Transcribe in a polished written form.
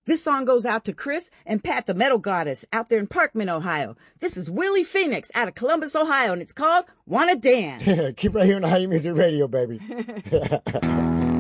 This song goes out to Chris and Pat, the Metal Goddess, out there in Parkman, Ohio. This is Willie Phoenix out of Columbus, Ohio, and it's called Wanna Dance. Keep right here on the High Music Radio, baby.